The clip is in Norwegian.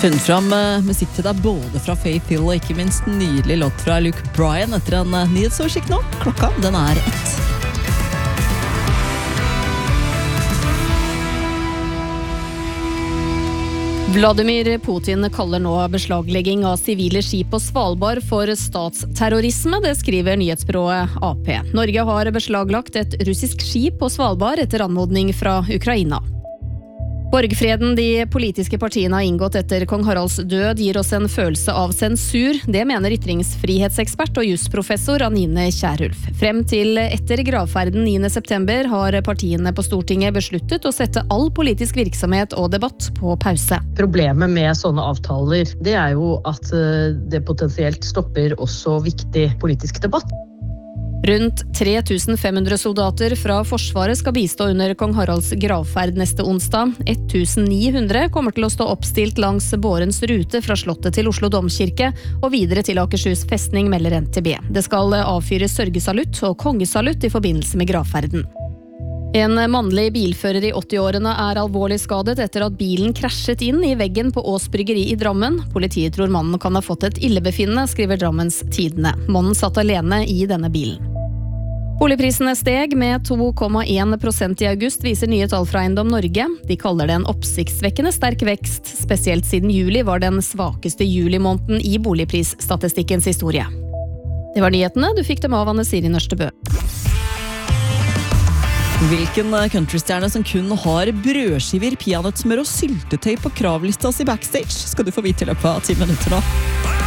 Funnet fram musikk til deg både fra Faith Hill og ikke minst en nydelig låt fra Luke Bryan etter en nyhetsoversikt nå. Klokka, den er 1. Vladimir Putin kaller nå beslaglegging av sivile skip på Svalbard for statsterrorisme, det skriver nyhetsbyrået AP. Norge har beslaglagt et russisk skip på Svalbard etter anmodning fra Ukraina. Borgfreden de politiske partiene har inngått etter kong Haralds død gir oss en følelse av sensur. Det mener ytringsfrihetsekspert og jusprofessor Anine Kjærulf. Frem til etter gravferden 9. september har partiene på Stortinget besluttet å sette all politisk virksomhet og debatt på pause. Problemet med sånne avtaler, det er jo at det potensielt stopper også viktig politisk debatt. Rundt 3500 soldater fra Forsvaret skal bistå under kong Haralds gravferd neste onsdag. 1900 kommer til å stå oppstilt langs bårens rute fra slottet til Oslo Domkirke og videre til Akershus festning, melder NTB. Det skal avfyres sørgesalutt og kongesalutt i forbindelse med gravferden. En mannlig bilfører i 80-årene er alvorlig skadet etter at bilen krasjet inn i veggen på Ås bryggeri i Drammen. Politiet tror mannen kan ha fått et illebefinnende, skriver Drammens Tidende. Mannen satt alene i denne bilen. Boligprisene steg med 2,1% i august, viser nye tall fra Eiendom Norge. De kaller det en oppsiktsvekkende sterk vekst. Spesielt siden juli var den svakeste julimåneden i boligprisstatistikkens historie. Det var nyhetene, du fikk dem av Anne Siri Nørstebø. Hvilken countrystjerne som kun har brødskiver, peanøttsmør og syltetøy på kravlista si backstage, skal du få vite i løpet av 10 minutter nå.